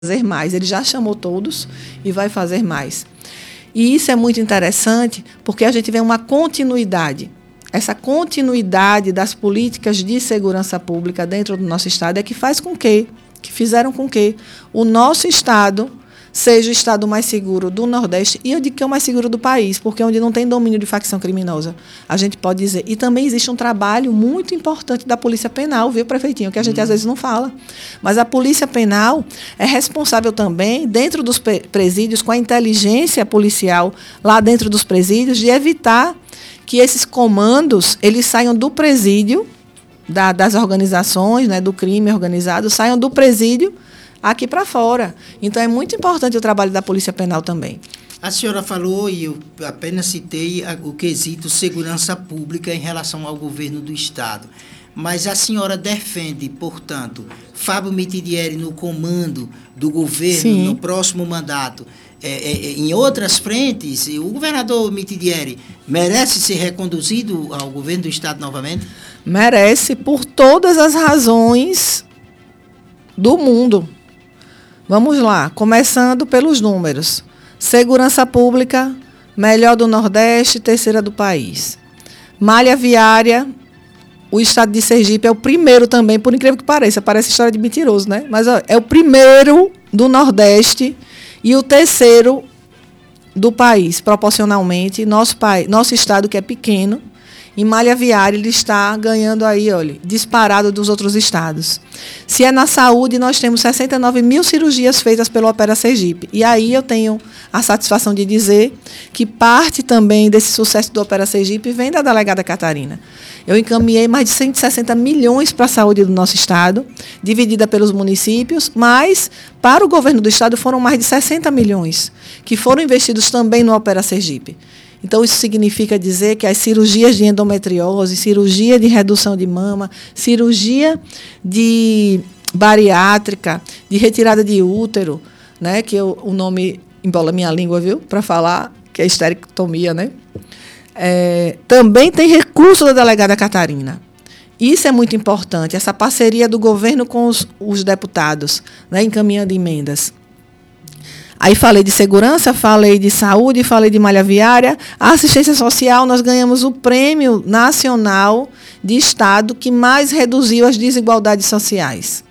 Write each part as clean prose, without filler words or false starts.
fazer mais. Ele já chamou todos e vai fazer mais. E isso é muito interessante porque a gente vê uma continuidade. Essa continuidade das políticas de segurança pública dentro do nosso Estado é que fizeram com que o nosso Estado seja o Estado mais seguro do Nordeste e eu digo que é o mais seguro do país, porque onde não tem domínio de facção criminosa, a gente pode dizer. E também existe um trabalho muito importante da Polícia Penal, viu, prefeitinho, que a gente às vezes não fala. Mas a Polícia Penal é responsável também, dentro dos presídios, com a inteligência policial lá dentro dos presídios, de evitar que esses comandos eles saiam do presídio, das organizações, né, do crime organizado, saiam do presídio aqui para fora. Então, é muito importante o trabalho da Polícia Penal também. A senhora falou, e eu apenas citei o quesito segurança pública em relação ao governo do Estado. Mas a senhora defende, portanto, Fábio Mitidieri no comando do governo, sim, no próximo mandato, em outras frentes? O governador Mitidieri merece ser reconduzido ao governo do Estado novamente? Merece, por todas as razões do mundo. Vamos lá, começando pelos números. Segurança pública, melhor do Nordeste, terceira do país. Malha viária, o estado de Sergipe é o primeiro também, por incrível que pareça, parece história de mentiroso, né? Mas é o primeiro do Nordeste e o terceiro do país, proporcionalmente. Nosso estado, que é pequeno, em malha viária, ele está ganhando aí, olha, disparado dos outros estados. Se é na saúde, nós temos 69 mil cirurgias feitas pelo Opera Sergipe. E aí eu tenho a satisfação de dizer que parte também desse sucesso do Opera Sergipe vem da delegada Catarina. Eu encaminhei mais de 160 milhões para a saúde do nosso estado, dividida pelos municípios, mas para o governo do estado foram mais de 60 milhões, que foram investidos também no Opera Sergipe. Então, isso significa dizer que as cirurgias de endometriose, cirurgia de redução de mama, cirurgia de bariátrica, de retirada de útero, né, que o nome embola minha língua, viu, para falar, que é esterectomia, né? Também tem recurso da delegada Catarina. Isso é muito importante, essa parceria do governo com os deputados, né, encaminhando emendas. Aí falei de segurança, falei de saúde, falei de malha viária. A assistência social, nós ganhamos o Prêmio Nacional de Estado que mais reduziu as desigualdades sociais.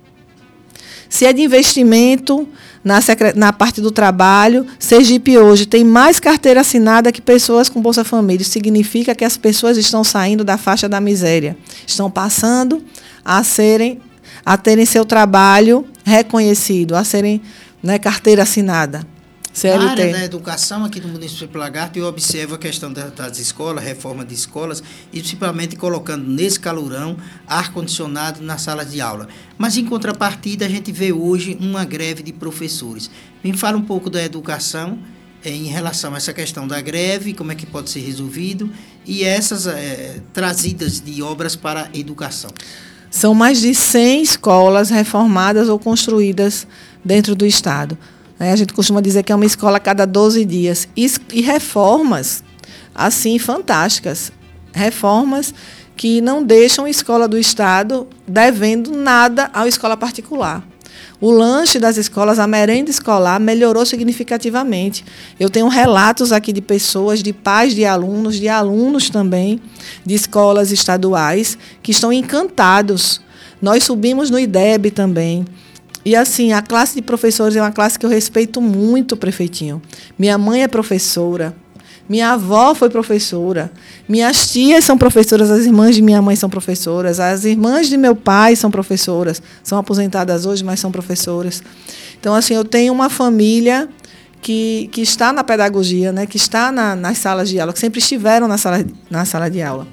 Se é de investimento na parte do trabalho, Sergipe hoje tem mais carteira assinada que pessoas com Bolsa Família. Isso significa que as pessoas estão saindo da faixa da miséria. Estão passando a terem seu trabalho reconhecido, a serem, né, carteira assinada. CLT. Na área da educação aqui no município de Lagarto, eu observo a questão das escolas, reforma de escolas, e principalmente colocando nesse calorão ar-condicionado na sala de aula. Mas, em contrapartida, a gente vê hoje uma greve de professores. Me fala um pouco da educação em relação a essa questão da greve, como é que pode ser resolvido, e essas trazidas de obras para a educação. São mais de 100 escolas reformadas ou construídas dentro do Estado. A gente costuma dizer que é uma escola a cada 12 dias. E reformas, assim, fantásticas. Reformas que não deixam a escola do Estado devendo nada à escola particular. O lanche das escolas, a merenda escolar, melhorou significativamente. Eu tenho relatos aqui de pessoas, de pais de alunos também, de escolas estaduais, que estão encantados. Nós subimos no IDEB também. E, assim, a classe de professores é uma classe que eu respeito muito, prefeitinho. Minha mãe é professora, minha avó foi professora, minhas tias são professoras, as irmãs de minha mãe são professoras, as irmãs de meu pai são professoras, são aposentadas hoje, mas são professoras. Então, assim, eu tenho uma família que está na pedagogia, né, que está nas salas de aula, que sempre estiveram na sala de aula.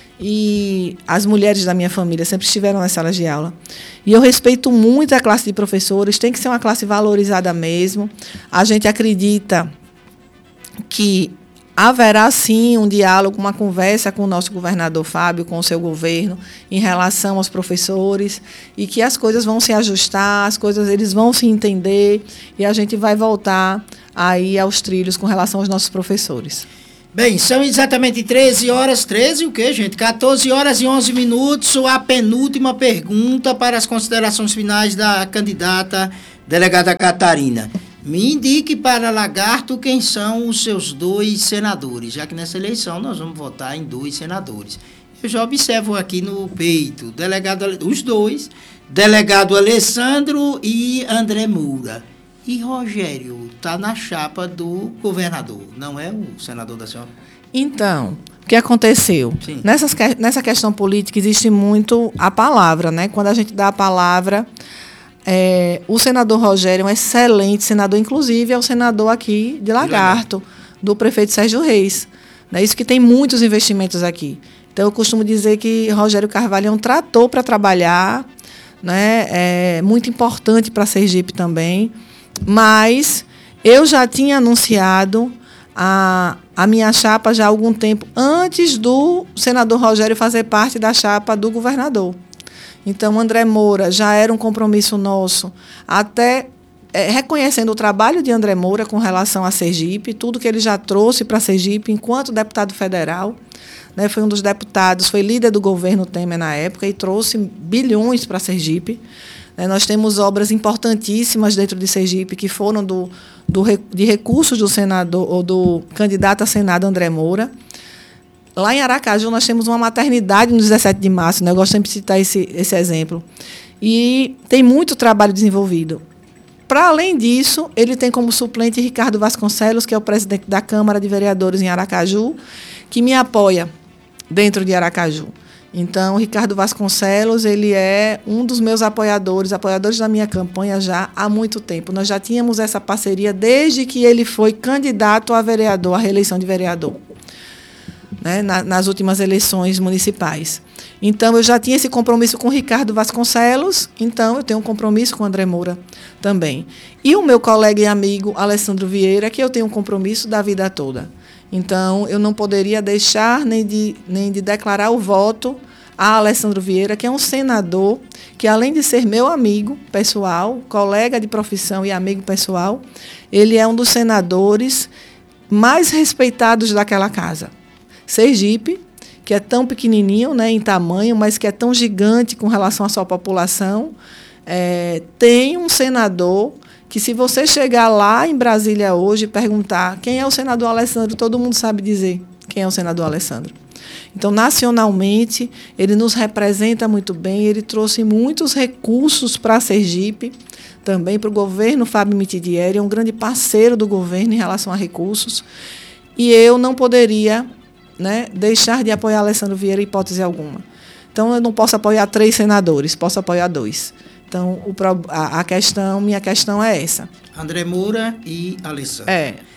E as mulheres da minha família sempre estiveram nas salas de aula. E eu respeito muito a classe de professores, tem que ser uma classe valorizada mesmo. A gente acredita que haverá, sim, um diálogo, uma conversa com o nosso governador Fábio, com o seu governo, em relação aos professores, e que as coisas vão se ajustar, eles vão se entender, e a gente vai voltar aí aos trilhos com relação aos nossos professores. Bem, são exatamente 13 horas, 13 o quê, gente? 14 horas e 11 minutos, a penúltima pergunta para as considerações finais da candidata Delegada Catarina, me indique para Lagarto quem são os seus 2 senadores, já que nessa eleição nós vamos votar em 2 senadores. Eu já observo aqui no peito, os 2, delegado Alessandro e André Moura. E Rogério está na chapa do governador, não é o senador da senhora? Então, o que aconteceu? Nessa questão política existe muito a palavra, né? Quando a gente dá a palavra, o senador Rogério é um excelente senador, inclusive é o senador aqui de Lagarto, do prefeito Sérgio Reis. É isso que tem muitos investimentos aqui. Então, eu costumo dizer que Rogério Carvalho é um trator para trabalhar, né? É muito importante para Sergipe também. Mas eu já tinha anunciado a minha chapa já há algum tempo, antes do senador Rogério fazer parte da chapa do governador. Então, André Moura já era um compromisso nosso, até reconhecendo o trabalho de André Moura com relação a Sergipe, tudo que ele já trouxe para Sergipe enquanto deputado federal. Né, foi um dos deputados, foi líder do governo Temer na época e trouxe bilhões para Sergipe. Nós temos obras importantíssimas dentro de Sergipe que foram de recursos do senador ou do candidato a Senado André Moura. Lá em Aracaju nós temos uma maternidade no 17 de março, né? Eu gosto sempre de citar esse exemplo. E tem muito trabalho desenvolvido. Para além disso, ele tem como suplente Ricardo Vasconcelos, que é o presidente da Câmara de Vereadores em Aracaju, que me apoia dentro de Aracaju. Então, o Ricardo Vasconcelos, ele é um dos meus apoiadores da minha campanha já há muito tempo. Nós já tínhamos essa parceria desde que ele foi candidato a vereador, à reeleição de vereador, né, nas últimas eleições municipais. Então, eu já tinha esse compromisso com o Ricardo Vasconcelos, então eu tenho um compromisso com o André Moura também. E o meu colega e amigo Alessandro Vieira, que eu tenho um compromisso da vida toda. Então, eu não poderia deixar nem de declarar o voto a Alessandro Vieira, que é um senador que, além de ser meu amigo pessoal, colega de profissão e amigo pessoal, ele é um dos senadores mais respeitados daquela casa. Sergipe, que é tão pequenininho, né, em tamanho, mas que é tão gigante com relação à sua população, tem um senador que, se você chegar lá em Brasília hoje e perguntar quem é o senador Alessandro, todo mundo sabe dizer quem é o senador Alessandro. Então, nacionalmente, ele nos representa muito bem, ele trouxe muitos recursos para Sergipe, também para o governo Fábio Mitidieri, é um grande parceiro do governo em relação a recursos, e eu não poderia, né, deixar de apoiar Alessandro Vieira em hipótese alguma. Então, eu não posso apoiar 3 senadores, posso apoiar 2. Então, minha questão é essa. André Moura e Alessandro.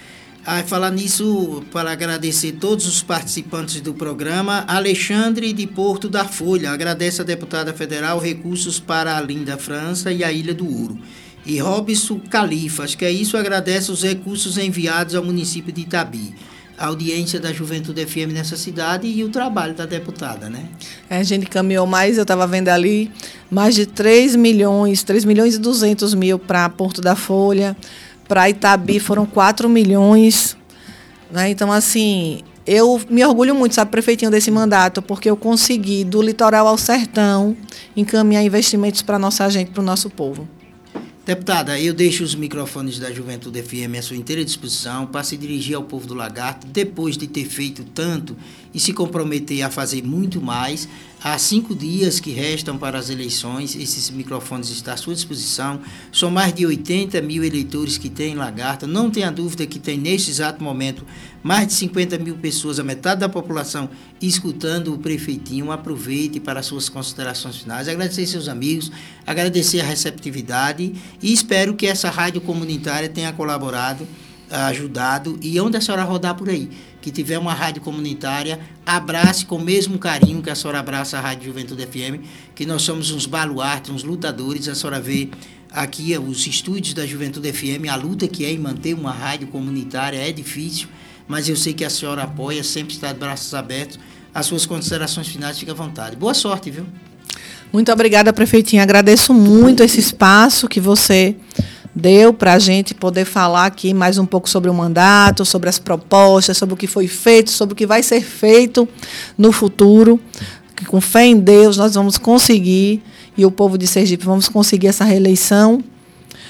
Falar nisso, para agradecer todos os participantes do programa, Alexandre de Porto da Folha agradece a deputada federal recursos para a linda França e a Ilha do Ouro. E Robson Califa, acho que é isso, agradece os recursos enviados ao município de Itabi. A audiência da Juventude FM nessa cidade e o trabalho da deputada, né? A gente caminhou mais, eu estava vendo ali, mais de 3 milhões e 200 mil para Porto da Folha, para Itabi foram 4 milhões. Né? Então, assim, eu me orgulho muito, sabe, prefeitinho, desse mandato, porque eu consegui, do litoral ao sertão, encaminhar investimentos para a nossa gente, para o nosso povo. Deputada, eu deixo os microfones da Juventude FM à sua inteira disposição para se dirigir ao povo do Lagarto, depois de ter feito tanto e se comprometer a fazer muito mais. Há 5 dias que restam para as eleições, esses microfones estão à sua disposição. São mais de 80 mil eleitores que tem em Lagarto. Não tenha dúvida que tem, neste exato momento, mais de 50 mil pessoas, a metade da população, escutando o prefeitinho. Aproveite para suas considerações finais. Agradecer seus amigos, agradecer a receptividade e espero que essa rádio comunitária tenha colaborado, ajudado, e onde a senhora rodar por aí, que tiver uma rádio comunitária, abrace com o mesmo carinho que a senhora abraça a Rádio Juventude FM, que nós somos uns baluartes, uns lutadores. A senhora vê aqui os estúdios da Juventude FM, a luta que é em manter uma rádio comunitária é difícil, mas eu sei que a senhora apoia, sempre está de braços abertos. As suas considerações finais, fica à vontade. Boa sorte, viu? Muito obrigada, prefeitinha. Agradeço muito esse espaço que você deu para a gente poder falar aqui mais um pouco sobre o mandato, sobre as propostas, sobre o que foi feito, sobre o que vai ser feito no futuro. Que, com fé em Deus, nós vamos conseguir, e o povo de Sergipe, vamos conseguir essa reeleição.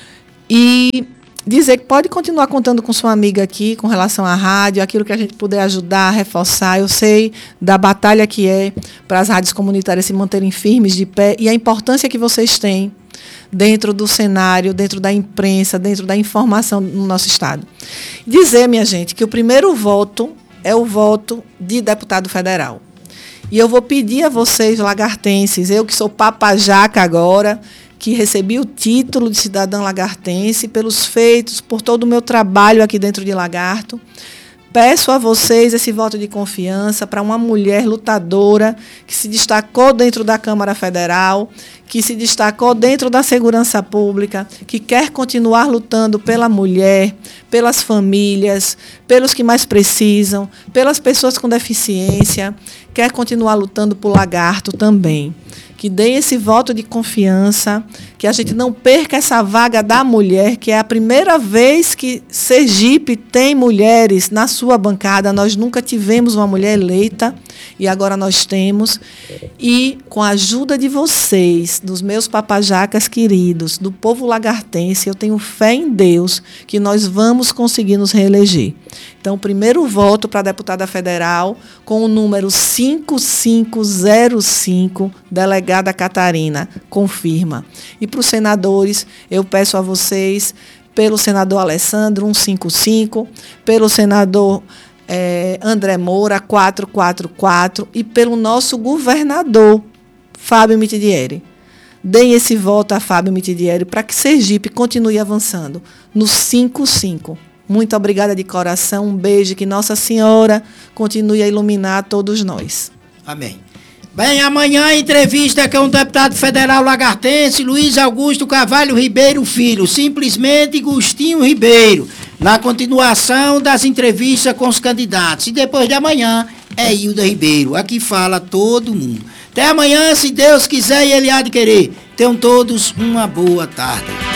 E dizer que pode continuar contando com sua amiga aqui com relação à rádio, aquilo que a gente puder ajudar, reforçar. Eu sei da batalha que é para as rádios comunitárias se manterem firmes de pé e a importância que vocês têm dentro do cenário, dentro da imprensa, dentro da informação no nosso estado. Dizer, minha gente, que o primeiro voto é o voto de deputado federal. E eu vou pedir a vocês, lagartenses, eu que sou papajaca agora, que recebi o título de cidadã lagartense, pelos feitos, por todo o meu trabalho aqui dentro de Lagarto. Peço a vocês esse voto de confiança para uma mulher lutadora que se destacou dentro da Câmara Federal, que se destacou dentro da segurança pública, que quer continuar lutando pela mulher, pelas famílias, pelos que mais precisam, pelas pessoas com deficiência, quer continuar lutando por Lagarto também. Que dê esse voto de confiança, que a gente não perca essa vaga da mulher, que é a primeira vez que Sergipe tem mulheres na sua bancada. Nós nunca tivemos uma mulher eleita e agora nós temos. E com a ajuda de vocês, dos meus papajacas queridos, do povo lagartense, eu tenho fé em Deus que nós vamos conseguir nos reeleger. Então, o primeiro voto para a deputada federal, com o número 5505, delegada Catarina, confirma. E para os senadores, eu peço a vocês, pelo senador Alessandro, 155, pelo senador André Moura, 444, e pelo nosso governador, Fábio Mitidieri. Deem esse voto a Fábio Mitidieri para que Sergipe continue avançando no 55. Muito obrigada de coração, um beijo, que Nossa Senhora continue a iluminar todos nós. Amém. Bem, amanhã a entrevista com o deputado federal lagartense, Luiz Augusto Carvalho Ribeiro Filho, simplesmente Gustinho Ribeiro, na continuação das entrevistas com os candidatos. E depois de amanhã é Hilda Ribeiro, aqui fala todo mundo. Até amanhã, se Deus quiser e Ele há de querer. Tenham todos uma boa tarde.